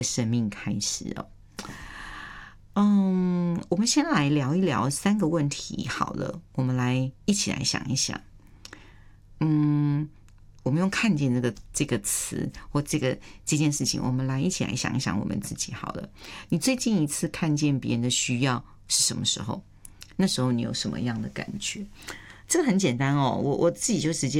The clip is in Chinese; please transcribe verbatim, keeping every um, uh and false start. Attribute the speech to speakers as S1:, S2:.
S1: 生命开始哦。嗯，我们先来聊一聊三个问题好了，我们来一起来想一想。嗯，我们用看见这个这个词或这个这件事情，我们来一起来想一想我们自己好了。你最近一次看见别人的需要是什么时候？那时候你有什么样的感觉？这个很简单哦，我我自己就直接